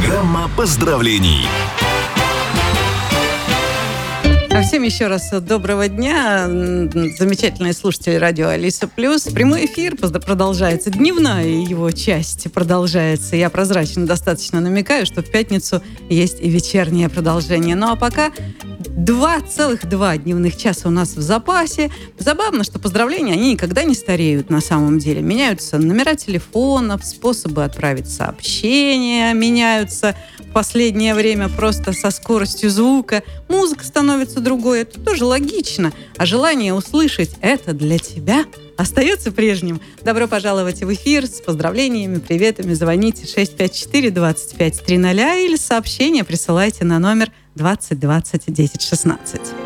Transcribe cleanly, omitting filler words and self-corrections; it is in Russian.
Программа поздравлений. А всем еще раз доброго дня, замечательные слушатели радио Алиса Плюс. Прямой эфир продолжается, дневная его часть продолжается. Я прозрачно достаточно намекаю, что в пятницу есть и вечернее продолжение. Ну а пока 2,2 дневных часа у нас в запасе. Забавно, что поздравления, они никогда не стареют на самом деле. Меняются номера телефонов, способы отправить сообщения меняются в последнее время просто со скоростью звука. Музыка становится другой, это тоже логично. А желание услышать «это для тебя» остается прежним. Добро пожаловать в эфир с поздравлениями, приветами. Звоните 654-25-00 или сообщение присылайте на номер 20 20 10 16.